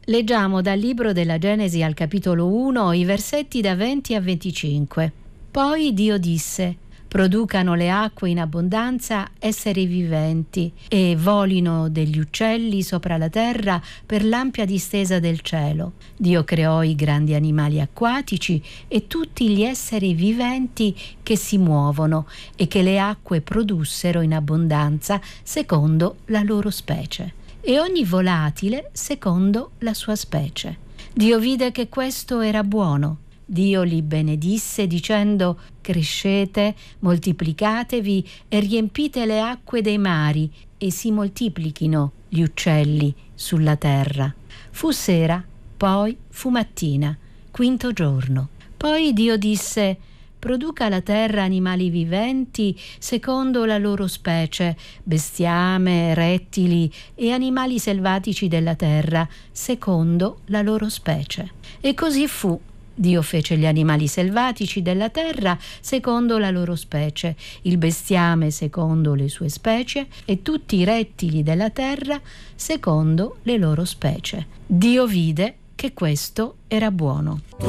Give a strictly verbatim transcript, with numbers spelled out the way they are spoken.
Leggiamo dal libro della Genesi al capitolo uno i versetti da venti a venticinque. Poi Dio disse: producano le acque in abbondanza esseri viventi e volino degli uccelli sopra la terra per l'ampia distesa del cielo. Dio creò i grandi animali acquatici e tutti gli esseri viventi che si muovono e che le acque produssero in abbondanza secondo la loro specie, e ogni volatile secondo la sua specie. Dio vide che questo era buono. Dio li benedisse dicendo: crescete, moltiplicatevi e riempite le acque dei mari e si moltiplichino gli uccelli sulla terra. Fu sera, poi fu mattina, quinto giorno. Poi Dio disse: produca la terra animali viventi secondo la loro specie, bestiame, rettili e animali selvatici della terra secondo la loro specie. E così fu. Dio fece gli animali selvatici della terra secondo la loro specie, il bestiame secondo le sue specie e tutti i rettili della terra secondo le loro specie. Dio vide che questo era buono.